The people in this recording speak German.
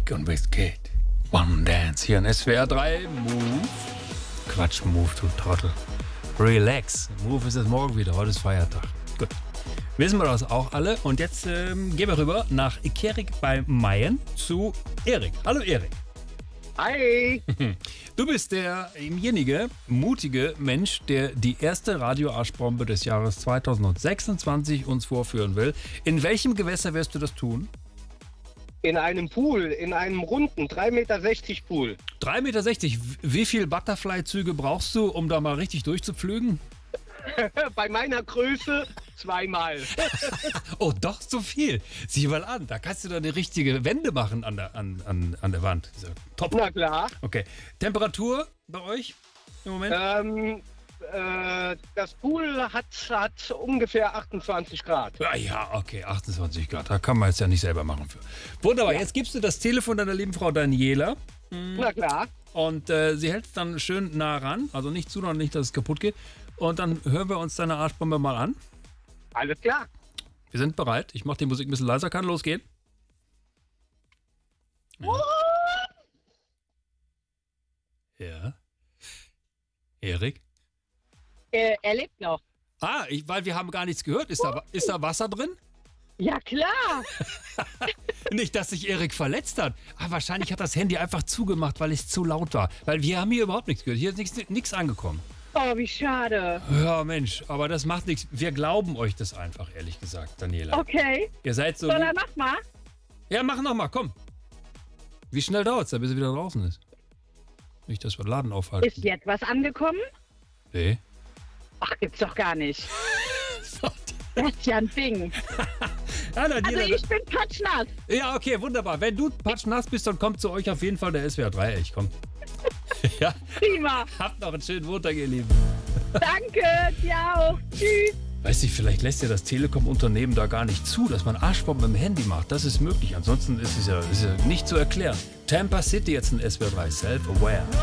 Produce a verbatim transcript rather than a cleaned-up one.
Erik und Whiskey. One Dance hier in S W R drei. Move. Quatsch, Move, du Trottel. Relax. Move ist es morgen wieder. Heute ist Feiertag. Gut. Wissen wir das auch alle. Und jetzt ähm, gehen wir rüber nach Ikerik bei Mayen zu Erik. Hallo Erik. Hi! Du bist derjenige mutige Mensch, der die erste Radio-Arschbombe des Jahres zweitausendsechsundzwanzig uns vorführen will. In welchem Gewässer wirst du das tun? In einem Pool, in einem runden drei Meter sechzig Pool. drei Meter sechzig. Wie viel Butterfly-Züge brauchst du, um da mal richtig durchzupflügen? Bei meiner Größe zweimal. Oh, doch so viel. Sieh mal an, da kannst du da eine richtige Wende machen an der, an, an, an der Wand. Top. Na klar. Okay. Temperatur bei euch im Moment? Ähm, äh, das Pool hat, hat ungefähr achtundzwanzig Grad. Ja, ja, okay, achtundzwanzig Grad. Da kann man jetzt ja nicht selber machen für. Wunderbar, Ja. Jetzt gibst du das Telefon deiner lieben Frau Daniela. Na klar. Und äh, sie hält es dann schön nah ran. Also nicht zu, noch nicht, dass es kaputt geht. Und dann hören wir uns deine Arschbombe mal an. Alles klar. Wir sind bereit. Ich mache die Musik ein bisschen leiser. Kann losgehen. Ja. Ja. Erik? Äh, er lebt noch. Ah, ich, weil wir haben gar nichts gehört. Ist da, ist da Wasser drin? Ja, klar. Nicht, dass sich Erik verletzt hat. Aber wahrscheinlich hat das Handy einfach zugemacht, weil es zu laut war. Weil wir haben hier überhaupt nichts gehört. Hier ist nichts, nichts angekommen. Oh, wie schade. Ja, Mensch, aber das macht nichts. Wir glauben euch das einfach, ehrlich gesagt, Daniela. Okay. Ihr seid so... Soll er noch mal? Ja, mach noch mal, komm. Wie schnell dauert es, bis er wieder draußen ist? Nicht, dass wir den Laden aufhalten. Ist jetzt was angekommen? Nee. Ach, gibt's doch gar nicht. Das ist ja ein Ding. Ja, Daniela, Also ich bin patschnass. ja, okay, wunderbar. Wenn du patschnass bist, dann kommt zu euch auf jeden Fall der S W R drei. Ich komm. Ja, Prima. habt noch einen schönen Montag, ihr Lieben. Danke. Dir auch. Tschüss. Weiß ich, vielleicht lässt ja das Telekom-Unternehmen da gar nicht zu, dass man Arschbomben im Handy macht. Das ist möglich. Ansonsten ist es ja, ist ja nicht zu erklären. Tampa City jetzt ein S W R drei. Self-aware.